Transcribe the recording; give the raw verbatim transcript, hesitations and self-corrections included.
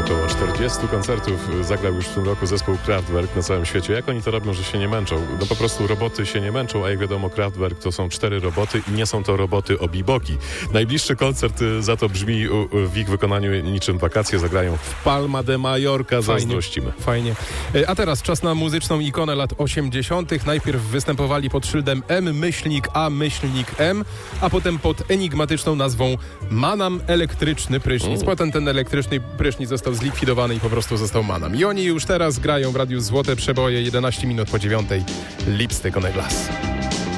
Około czterdziestu koncertów zagrał już w tym roku zespół Kraftwerk na całym świecie. Jak oni to robią, że się nie męczą? No po prostu roboty się nie męczą, a jak wiadomo Kraftwerk to są cztery roboty i nie są to roboty obiboki. Najbliższy koncert za to brzmi w ich wykonaniu niczym wakacje. Zagrają w Palma de Mallorca. Zazdrościmy. Fajnie. A teraz czas na muzyczną ikonę lat osiemdziesiątych. Najpierw występowali pod szyldem M myślnik A myślnik M, a potem pod enigmatyczną nazwą Manam Elektryczny Prysznic. Mm. Potem ten elektryczny prysznic został zlikwidowany i po prostu został Manam. I oni już teraz grają w Radiu Złote Przeboje jedenaście minut po dziewiątej. Lipstick on a Glass.